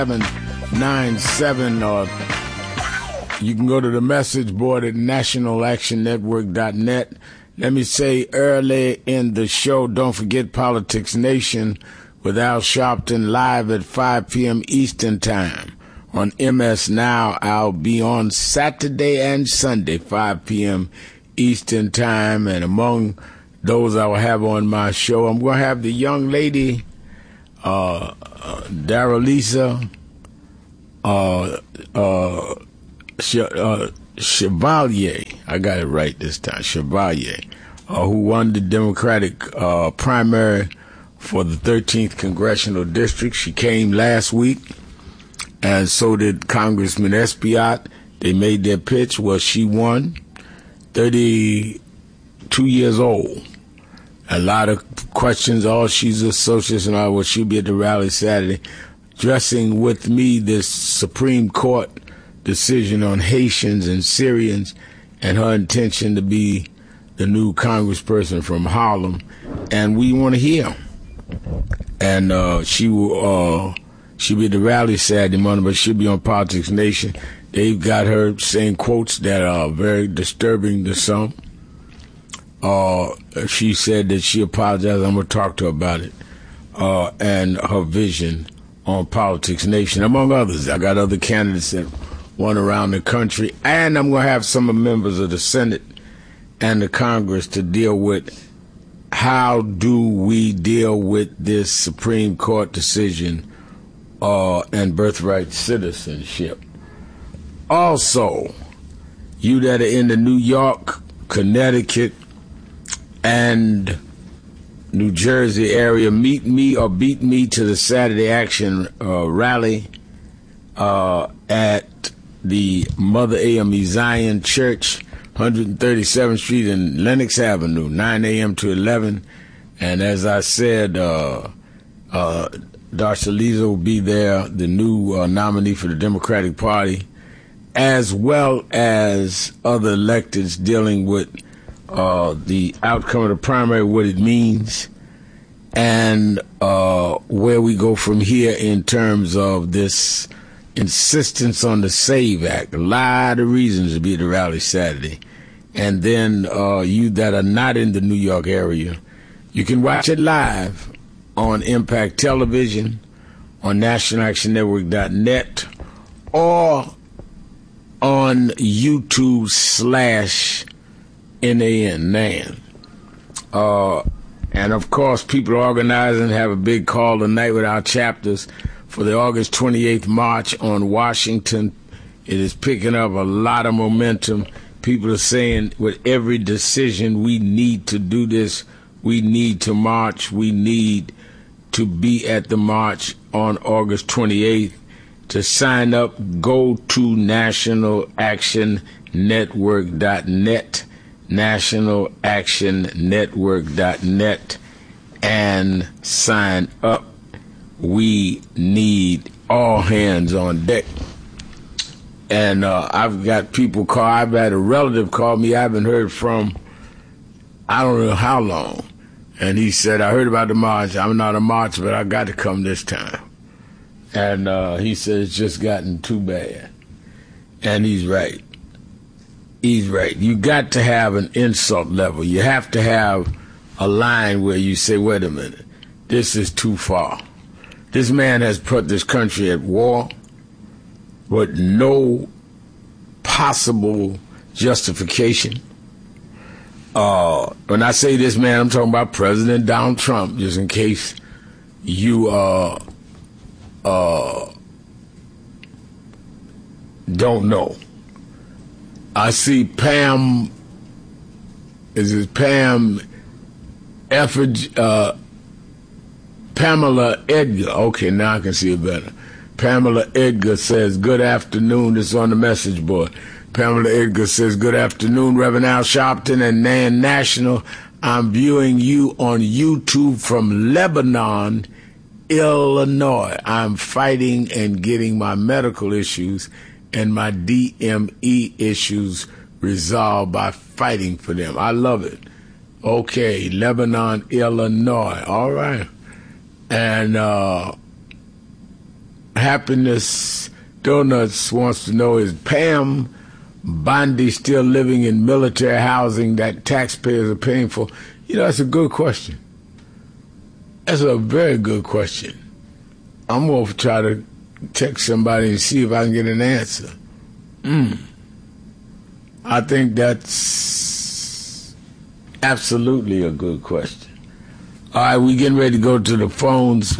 797, or you can go to the message board at nationalactionnetwork.net. Let me say early in the show, don't forget Politics Nation with Al Sharpton live at 5 p.m. Eastern Time on MS Now. I'll be on Saturday and Sunday, 5 p.m. Eastern Time, and among those I will have on my show, I'm going to have the young lady, Daralisa Chevalier, I got it right this time, Chevalier, who won the Democratic primary for the 13th Congressional District. She came last week, and so did Congressman Espaillat. They made their pitch. Well, she won, 32 years old. A lot of questions, she's a socialist and all. Well, she'll be at the rally Saturday, addressing with me this Supreme Court decision on Haitians and Syrians and her intention to be the new congressperson from Harlem. And we want to hear. And she'll be at the rally Saturday morning, but she'll be on Politics Nation. They've got her saying quotes that are very disturbing to some. She said that she apologized. I'm going to talk to her about it. And her vision on Politics Nation, among others. I got other candidates that won around the country. And I'm going to have some members of the Senate and the Congress to deal with how do we deal with this Supreme Court decision and birthright citizenship. Also, you that are in the New York, Connecticut, and New Jersey area, meet me or beat me to the Saturday Action rally at the Mother AME Zion Church, 137th Street and Lenox Avenue, 9 a.m. to 11. And as I said, Darceliza will be there, the new nominee for the Democratic Party, as well as other electeds dealing with the outcome of the primary, what it means, and where we go from here in terms of this insistence on the SAVE Act. A lot of reasons to be at the rally Saturday. And then you that are not in the New York area, you can watch it live on Impact Television, on nationalactionnetwork.net, or on YouTube/NAN. And of course, people are organizing, have a big call tonight with our chapters for the August 28th march on Washington. It is picking up a lot of momentum. People are saying with every decision, we need to do this. We need to march. We need to be at the march on August 28th. To sign up, go to nationalactionnetwork.net, nationalactionnetwork.net, and sign up. We need all hands on deck. And I've got people call. I've had a relative call me I haven't heard from, I don't know how long. And he said, I heard about the march. I'm not a march, but I got to come this time. And he said, it's just gotten too bad. And he's right. He's right. You got to have an insult level. You have to have a line where you say, wait a minute, this is too far. This man has put this country at war with no possible justification. When I say this man, I'm talking about President Donald Trump, just in case you don't know. I see Pamela Edgar. Okay, now I can see it better. Pamela Edgar says, good afternoon. It's on the message board. Pamela Edgar says, good afternoon, Reverend Al Sharpton and Nan National. I'm viewing you on YouTube from Lebanon, Illinois. I'm fighting and getting my medical issues and my DME issues resolved by fighting for them. I love it. Okay, Lebanon, Illinois. All right. And Happiness Donuts wants to know, is Pam Bondi still living in military housing that taxpayers are paying for? You know, that's a good question. That's a very good question. I'm going to try to text somebody and see if I can get an answer. I think that's absolutely a good question. All right, we're getting ready to go to the phones,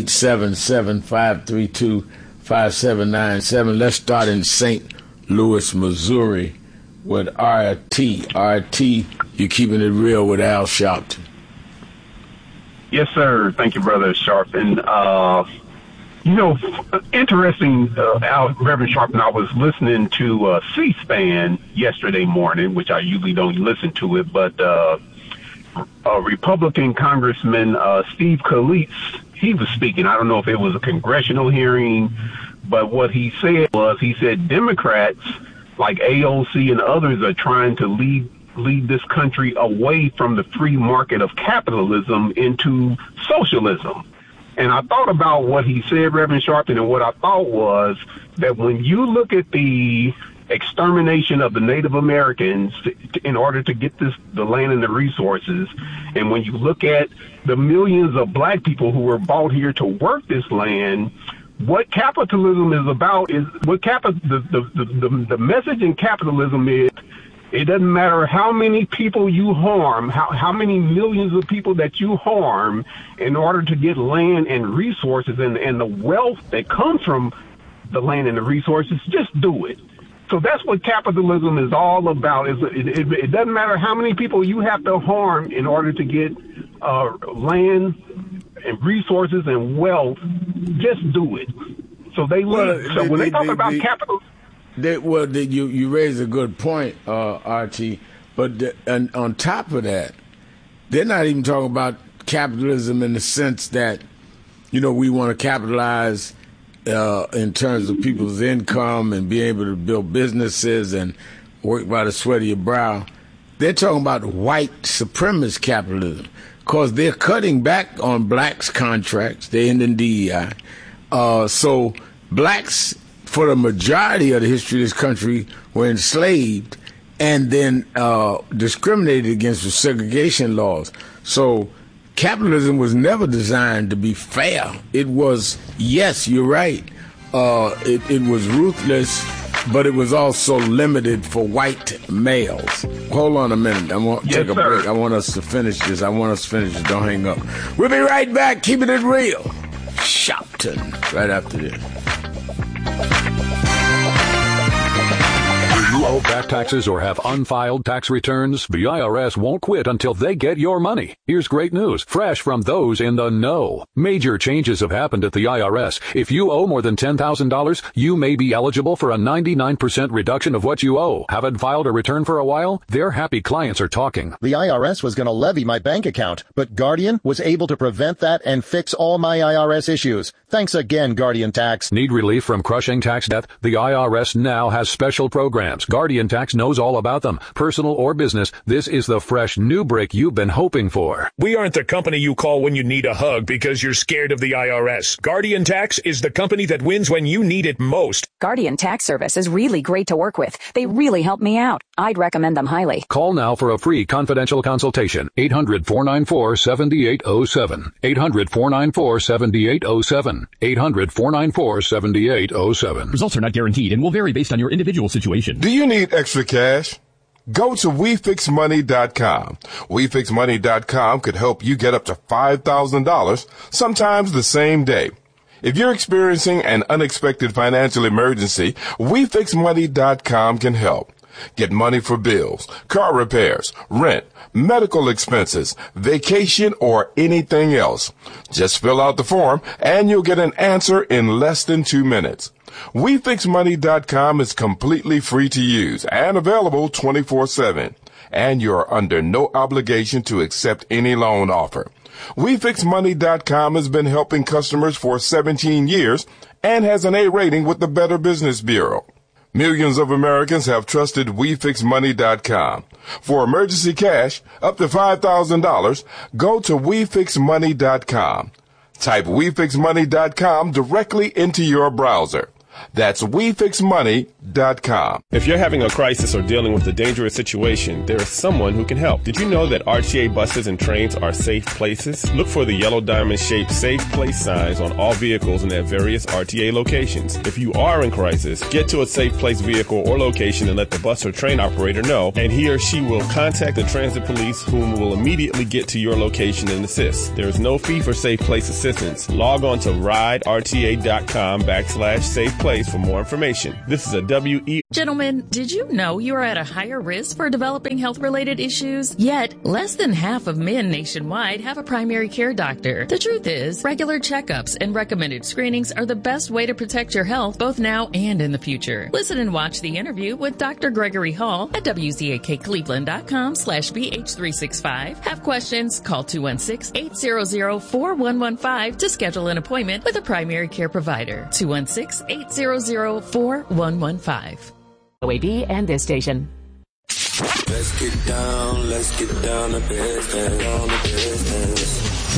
1-877-532-5797. Let's start in St. Louis, Missouri with RT. RT, you're keeping it real with Al Sharpton. Yes, sir. Thank you, Brother Sharpton. Interesting, Reverend Sharpton, I was listening to C-SPAN yesterday morning, which I usually don't listen to it, but Republican Congressman Steve Scalise, he was speaking. I don't know if it was a congressional hearing, but what he said was, he said Democrats like AOC and others are trying to lead this country away from the free market of capitalism into socialism. And I thought about what he said, Reverend Sharpton, and what I thought was that when you look at the extermination of the Native Americans in order to get the land and the resources, and when you look at the millions of black people who were brought here to work this land, what capitalism is about is the message in capitalism is, it doesn't matter how many people you harm, how many millions of people that you harm in order to get land and resources and the wealth that comes from the land and the resources, just do it. So that's what capitalism is all about. It doesn't matter how many people you have to harm in order to get land and resources and wealth, just do it. So when they talk about capital... You raise a good point, RT, but and on top of that, they're not even talking about capitalism in the sense that, we want to capitalize in terms of people's income and be able to build businesses and work by the sweat of your brow. They're talking about white supremacist capitalism because they're cutting back on blacks' contracts. They're in DEI. So blacks, for the majority of the history of this country, were enslaved and then discriminated against with segregation laws. So capitalism was never designed to be fair. It was, yes, you're right, it was ruthless, but it was also limited for white males. Hold on a minute. I want to take a break. I want us to finish this. Don't hang up. We'll be right back. Keeping it real. Sharpton. Right after this. Do you owe back taxes or have unfiled tax returns? The IRS won't quit until they get your money. Here's great news, fresh from those in the know. Major changes have happened at the IRS. If you owe more than $10,000, you may be eligible for a 99% reduction of what you owe. Haven't filed a return for a while? Their happy clients are talking. The IRS was going to levy my bank account, but Guardian was able to prevent that and fix all my IRS issues. Thanks again, Guardian Tax. Need relief from crushing tax debt? The IRS now has special programs. Guardian Tax knows all about them. Personal or business, this is the fresh new break you've been hoping for. We aren't the company you call when you need a hug because you're scared of the IRS. Guardian Tax is the company that wins when you need it most. Guardian Tax Service is really great to work with. They really help me out. I'd recommend them highly. Call now for a free confidential consultation. 800-494-7807. 800-494-7807. 800-494-7807. Results are not guaranteed and will vary based on your individual situation. Do you need extra cash? Go to WeFixMoney.com. WeFixMoney.com could help you get up to $5,000, sometimes the same day. If you're experiencing an unexpected financial emergency, WeFixMoney.com can help. Get money for bills, car repairs, rent, medical expenses, vacation, or anything else. Just fill out the form and you'll get an answer in less than 2 minutes. WeFixMoney.com is completely free to use and available 24/7. And you're under no obligation to accept any loan offer. WeFixMoney.com has been helping customers for 17 years and has an A rating with the Better Business Bureau. Millions of Americans have trusted WeFixMoney.com. For emergency cash up to $5,000, go to WeFixMoney.com. Type WeFixMoney.com directly into your browser. That's WeFixMoney.com. If you're having a crisis or dealing with a dangerous situation, there is someone who can help. Did you know that RTA buses and trains are safe places? Look for the yellow diamond-shaped safe place signs on all vehicles and at various RTA locations. If you are in crisis, get to a safe place vehicle or location and let the bus or train operator know, and he or she will contact the transit police, whom will immediately get to your location and assist. There is no fee for safe place assistance. Log on to riderta.com/safe place for more information. This is a WE. Gentlemen, did you know you are at a higher risk for developing health-related issues? Yet, less than half of men nationwide have a primary care doctor. The truth is, regular checkups and recommended screenings are the best way to protect your health both now and in the future. Listen and watch the interview with Dr. Gregory Hall at WZAKCleveland.com/BH365. Have questions? Call 216-800-4115 to schedule an appointment with a primary care provider. 216-800-4115. OAB and this station. Let's get down to business.